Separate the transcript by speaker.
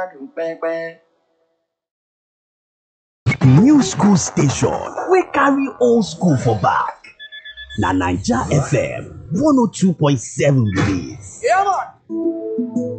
Speaker 1: New school station wey carry old school for back. Na Naija FM 102.7 be dis.